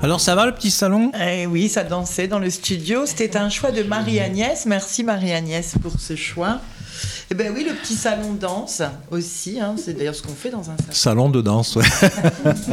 Alors ça va le petit salon ? Oui, ça dansait dans le studio. C'était un choix de Marie-Agnès. Merci Marie-Agnès pour ce choix. Eh bien oui, le petit salon danse aussi. C'est d'ailleurs ce qu'on fait dans un salon. Salon de danse, ouais.